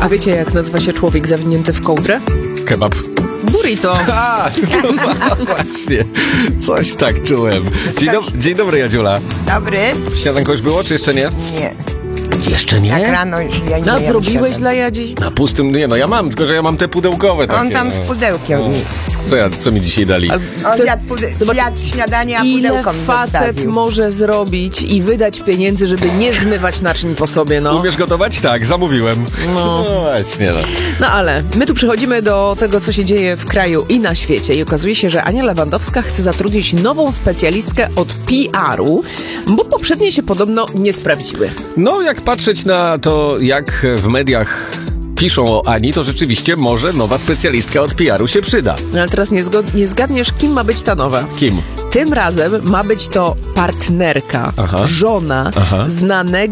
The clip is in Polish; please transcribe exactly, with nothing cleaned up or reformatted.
A wiecie, jak nazywa się człowiek zawinięty w kołdrę? Kebab. Burrito. A, no właśnie. Coś tak czułem. Dzień, do, dzień dobry, Jadziula. Dobry? Śniadanko już było, czy jeszcze nie? Nie. Jeszcze nie? Tak rano ja nie No, jem zrobiłeś śniadania. dla Jadzi? Na pustym, nie no, ja mam, tylko że ja mam te pudełkowe takie. On tam z no. pudełkiem. No. Co, ja, co mi dzisiaj dali? Ale On to jest- zjadł, pude- zobacz, zjadł śniadanie, a ile pudełko mi facet zostawił. może zrobić i wydać pieniędzy, żeby nie zmywać naczyń po sobie, no. Umiesz gotować? Tak, zamówiłem. No. no właśnie, no. No ale my tu przechodzimy do tego, co się dzieje w kraju i na świecie i okazuje się, że Ania Lewandowska chce zatrudnić nową specjalistkę od P R u, bo poprzednie się podobno nie sprawdziły. No, jak patrzeć na to, jak w mediach piszą o Ani, to rzeczywiście może nowa specjalistka od P R u się przyda. No ale teraz nie, zgod- nie zgadniesz, kim ma być ta nowa. Kim? Tym razem ma być to partnerka, Aha. żona Aha. znanego